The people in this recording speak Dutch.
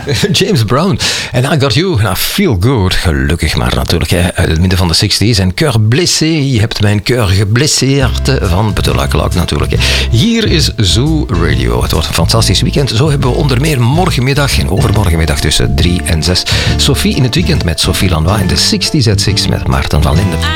James Brown. En I Got You. Nou, feel good. Gelukkig maar natuurlijk. Hè. Uit het midden van de 60s. En Cœur blessé. Je hebt mijn cœur geblesseerd. Van Petula Clark natuurlijk. Hè. Hier is Zoo Radio. Het wordt een fantastisch weekend. Zo hebben we onder meer morgenmiddag en overmorgenmiddag tussen 3 en 6. Sophie in het weekend met Sophie Lanois. In de 60s at 6 met Maarten van Linden.